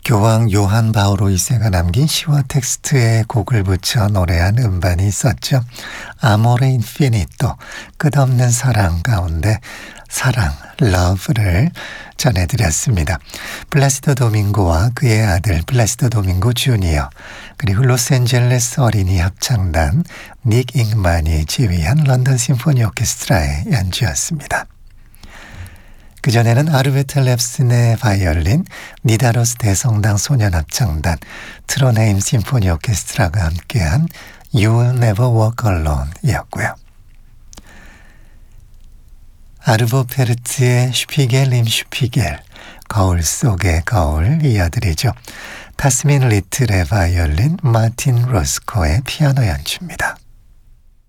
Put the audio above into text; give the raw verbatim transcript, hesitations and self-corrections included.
교황 요한 바오로 이 세가 남긴 시와 텍스트에 곡을 붙여 노래한 음반이 있었죠. 아모레 인피니토, 끝없는 사랑 가운데 사랑, 러브를 전해드렸습니다. 플라시도 도밍고와 그의 아들 플라시도 도밍고 주니어, 그리고 로스앤젤레스 어린이 합창단 닉 잉만이 지휘한 런던 심포니 오케스트라의 연주였습니다. 그전에는 아르베트 랩슨의 바이올린, 니다로스 대성당 소년합창단, 트론헤임 심포니 오케스트라가 함께한 You Will Never Walk Alone 이었고요. 아르보 페르트의 슈피겔 임 슈피겔, 거울 속의 거울 이어드리죠. 타스민 리틀의 바이올린, 마틴 로스코의 피아노 연주입니다.